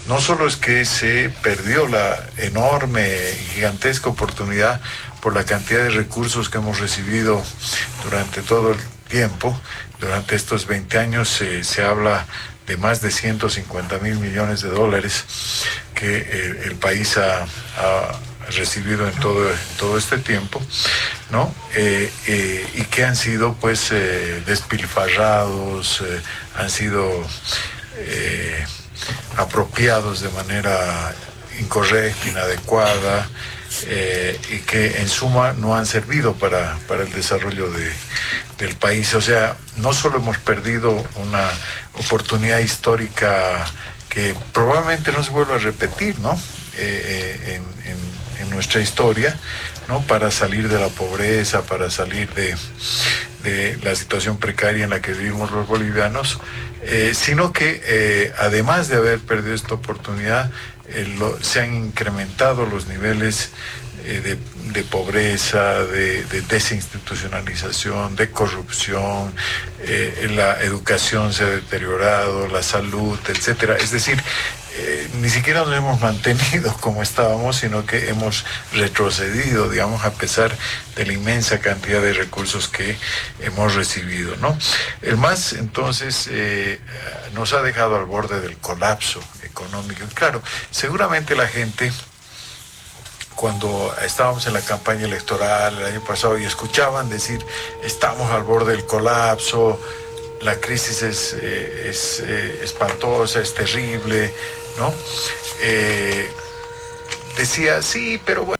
no solo es que se perdió la enorme y gigantesca oportunidad por la cantidad de recursos que hemos recibido durante todo el tiempo, durante estos 20 años se habla de más de 150.000 millones de dólares que el país ha recibido en todo este tiempo, ¿no? Y que han sido pues despilfarrados, han sido apropiados de manera incorrecta, inadecuada, y que en suma no han servido para el desarrollo del país. O sea, no solo hemos perdido una oportunidad histórica que probablemente no se vuelva a repetir, ¿no? En nuestra historia, ¿no? Para salir de la pobreza, para salir de la situación precaria en la que vivimos los bolivianos, sino que además de haber perdido esta oportunidad, se han incrementado los niveles de pobreza, de desinstitucionalización, de corrupción, la educación se ha deteriorado, la salud, etcétera. Es decir, ni siquiera nos hemos mantenido como estábamos, sino que hemos retrocedido, digamos, a pesar de la inmensa cantidad de recursos que hemos recibido, ¿no? El MAS, entonces, nos ha dejado al borde del colapso económico. Y claro, seguramente la gente, cuando estábamos en la campaña electoral el año pasado y escuchaban decir, estamos al borde del colapso, la crisis es espantosa, es terrible, ¿no? Decía, sí, pero bueno.